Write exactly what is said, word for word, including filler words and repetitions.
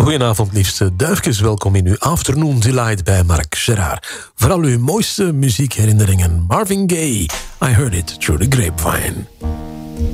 Goedenavond, liefste duifjes. Welkom in uw Afternoon Delight bij Marc Gerard. Vooral uw mooiste muziekherinneringen. Marvin Gaye, I Heard It Through the Grapevine.